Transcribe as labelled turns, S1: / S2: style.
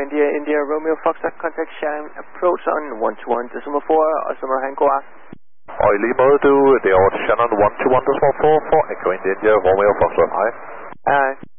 S1: India, Romeo Foxtrot, contact Sharon approach on 121.4, og så må du have en god aften.
S2: Og i lige måde, det er over til Shannon 121.4 for Echo India, Romeo Foxtrot. Hej.
S1: Hej.